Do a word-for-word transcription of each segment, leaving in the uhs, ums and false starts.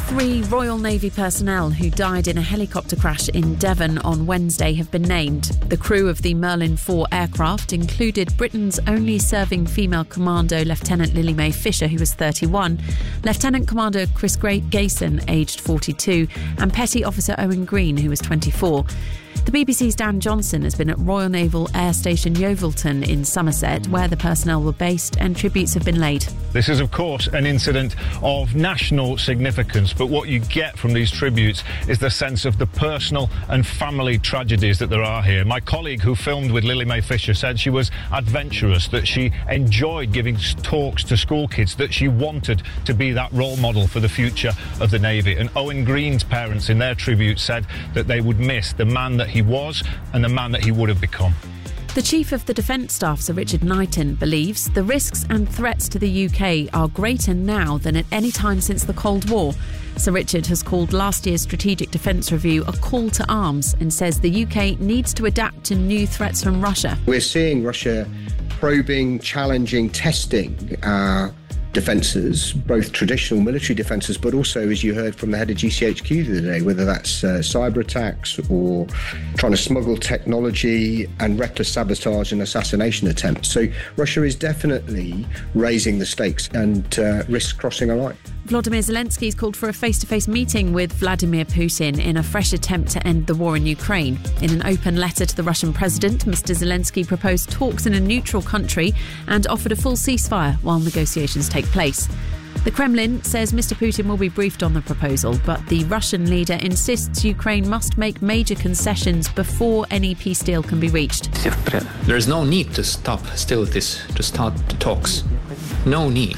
Three Royal Navy personnel who died in a helicopter crash in Devon on Wednesday have been named. The crew of the Merlin four aircraft included Britain's only serving female commando, Lieutenant Lily Mae Fisher, who was thirty-one, Lieutenant Commander Chris Gayson, aged forty-two, and Petty Officer Owen Green, who was twenty-four. The B B C's Dan Johnson has been at Royal Naval Air Station Yeovilton in Somerset, where the personnel were based, and tributes have been laid. This is, of course, an incident of national significance, but what you get from these tributes is the sense of the personal and family tragedies that there are here. My colleague who filmed with Lily Mae Fisher said she was adventurous, that she enjoyed giving talks to school kids, that she wanted to be that role model for the future of the Navy. And Owen Green's parents, in their tribute, said that they would miss the man that he was and the man that he would have become. The Chief of the Defence Staff, Sir Richard Knighton, believes the risks and threats to the U K are greater now than at any time since the Cold War. Sir Richard has called last year's Strategic Defence Review a call to arms and says the U K needs to adapt to new threats from Russia. We're seeing Russia probing, challenging, testing our defences, both traditional military defences, but also, as you heard from the head of G C H Q the other day, whether that's uh, cyber attacks or trying to smuggle technology and reckless sabotage and assassination attempts. So Russia is definitely raising the stakes and uh, risks crossing a line. Volodymyr Zelensky's called for a face-to-face meeting with Vladimir Putin in a fresh attempt to end the war in Ukraine. In an open letter to the Russian president, Mister Zelensky proposed talks in a neutral country and offered a full ceasefire while negotiations take place. The Kremlin says Mister Putin will be briefed on the proposal, but the Russian leader insists Ukraine must make major concessions before any peace deal can be reached. There is no need to stop hostilities, to start the talks. No need.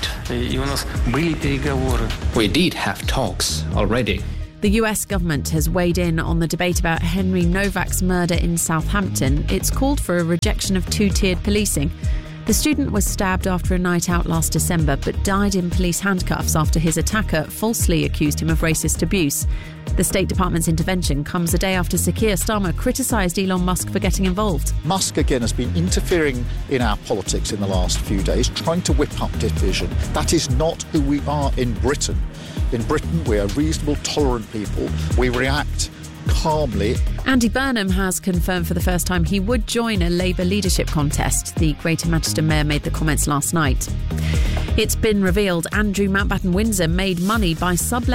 We did have talks already. The U S government has weighed in on the debate about Henry Novak's murder in Southampton. It's called for a rejection of two-tiered policing. The student was stabbed after a night out last December, but died in police handcuffs after his attacker falsely accused him of racist abuse. The State Department's intervention comes a day after Sir Keir Starmer criticised Elon Musk for getting involved. Musk, again, has been interfering in our politics in the last few days, trying to whip up division. That is not who we are in Britain. In Britain, we are reasonable, tolerant people. We react calmly. Andy Burnham has confirmed for the first time he would join a Labour leadership contest. The Greater Manchester Mayor made the comments last night. It's been revealed Andrew Mountbatten Windsor made money by subletting